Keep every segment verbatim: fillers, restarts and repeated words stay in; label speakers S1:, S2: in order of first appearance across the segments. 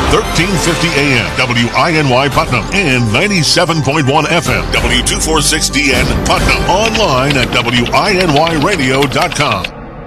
S1: thirteen fifty A M, W I N Y Putnam, and ninety-seven point one F M, W two forty-six D N Putnam. Online at W I N Y radio dot com.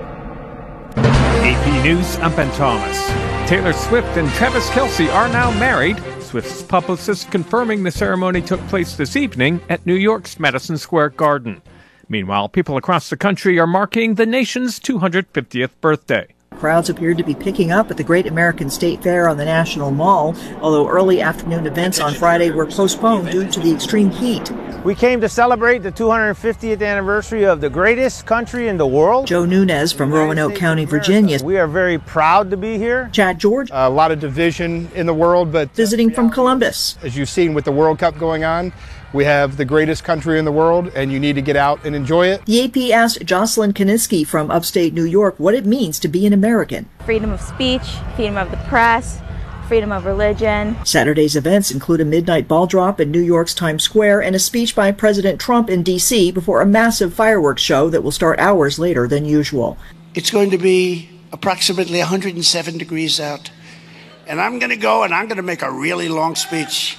S2: A P News, I'm Ben Thomas. Taylor Swift and Travis Kelce are now married. Swift's publicist confirming the ceremony took place this evening at New York's Madison Square Garden. Meanwhile, people across the country are marking the nation's two hundred fiftieth birthday.
S3: Crowds appeared to be picking up at the Great American State Fair on the National Mall, although early afternoon events on Friday were postponed due to the extreme heat.
S4: We came to celebrate the two hundred fiftieth anniversary of the greatest country in the world.
S3: Joe Nunez from Roanoke County, Virginia.
S4: We are very proud to be here.
S3: Chad George.
S5: A lot of division in the world, but
S3: visiting from Columbus.
S5: As you've seen with the World Cup going on, we have the greatest country in the world, and you need to get out and enjoy it.
S3: The A P asked Jocelyn Kaniski from upstate New York what it means to be an American.
S6: Freedom of speech, freedom of the press, freedom of religion.
S3: Saturday's events include a midnight ball drop in New York's Times Square and a speech by President Trump in D C before a massive fireworks show that will start hours later than usual.
S7: It's going to be approximately one hundred seven degrees out, and I'm going to go and I'm going to make a really long speech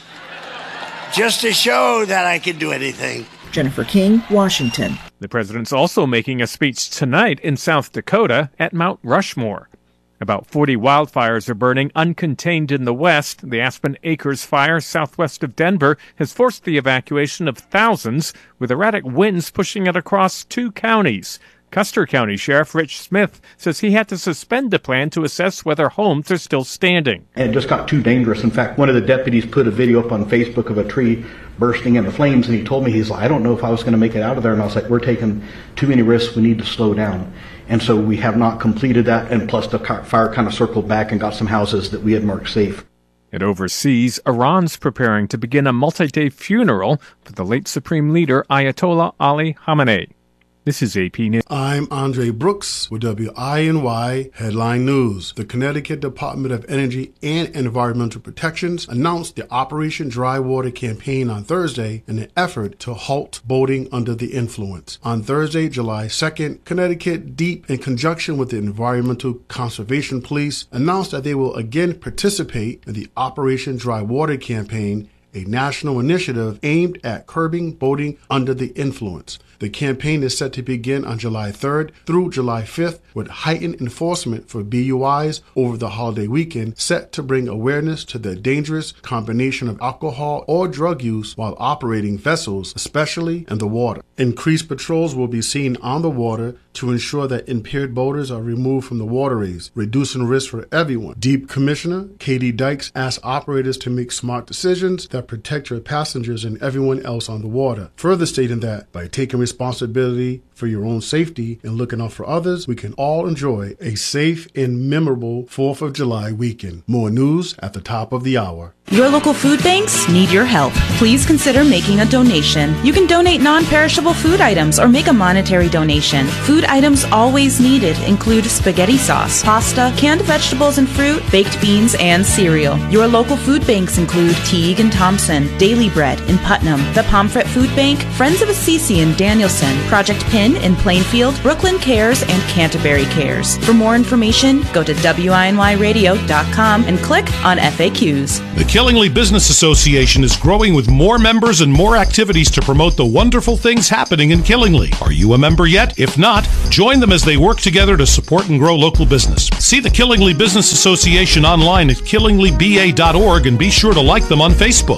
S7: just to show that I can do anything.
S3: Jennifer King, Washington.
S2: The president's also making a speech tonight in South Dakota at Mount Rushmore. About forty wildfires are burning uncontained in the west. The Aspen Acres fire southwest of Denver has forced the evacuation of thousands, with erratic winds pushing it across two counties. Custer County Sheriff Rich Smith says he had to suspend the plan to assess whether homes are still standing.
S8: And it just got too dangerous. In fact, one of the deputies put a video up on Facebook of a tree bursting into flames, and he told me, he's like, I don't know if I was going to make it out of there. And I was like, we're taking too many risks. We need to slow down. And so we have not completed that, and plus the fire kind of circled back and got some houses that we had marked safe.
S2: And overseas, Iran's preparing to begin a multi-day funeral for the late Supreme Leader Ayatollah Ali Khamenei. This is A P News.
S9: I'm Andre Brooks with W I N Y Headline News. The Connecticut Department of Energy and Environmental Protections announced the Operation Dry Water campaign on Thursday in an effort to halt boating under the influence. On Thursday, July second, Connecticut DEEP, in conjunction with the Environmental Conservation Police, announced that they will again participate in the Operation Dry Water campaign, a national initiative aimed at curbing boating under the influence. The campaign is set to begin on July third through July fifth with heightened enforcement for B U Is over the holiday weekend, set to bring awareness to the dangerous combination of alcohol or drug use while operating vessels, especially in the water. Increased patrols will be seen on the water to ensure that impaired boaters are removed from the waterways, reducing risk for everyone. DEEP Commissioner Katie Dykes asked operators to make smart decisions that protect your passengers and everyone else on the water, further stating that by taking responsibility for your own safety and looking out for others, we can all enjoy a safe and memorable fourth of July weekend. More news at the top of the hour.
S10: Your local food banks need your help. Please consider making a donation. You can donate non-perishable food items or make a monetary donation. Food items always needed include spaghetti sauce, pasta, canned vegetables and fruit, baked beans, and cereal. Your local food banks include Teague and Thompson, Daily Bread in Putnam, the Pomfret Food Bank, Friends of Assisi in Danielson, Project Pin in Plainfield, Brooklyn Cares, and Canterbury Cares. For more information, go to W I N Y radio dot com and click on F A Qs.
S11: The Killingly Business Association is growing with more members and more activities to promote the wonderful things happening in Killingly. Are you a member yet? If not, join them as they work together to support and grow local business. See the Killingly Business Association online at killingly b a dot org and be sure to like them on Facebook.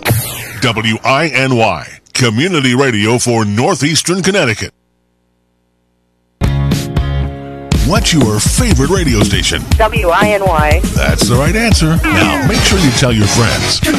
S1: W I N Y, Community Radio for Northeastern Connecticut. What's your favorite radio station?
S12: W I N Y.
S1: That's the right answer. Now, make sure you tell your friends.